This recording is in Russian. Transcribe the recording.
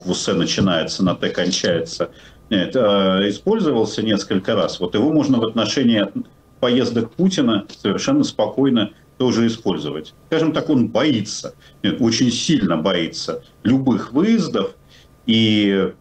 букву «С» начинается, на «Т» кончается, использовался несколько раз. Вот его можно в отношении поездок Путина совершенно спокойно тоже использовать. Скажем так, он боится, очень сильно боится любых выездов, и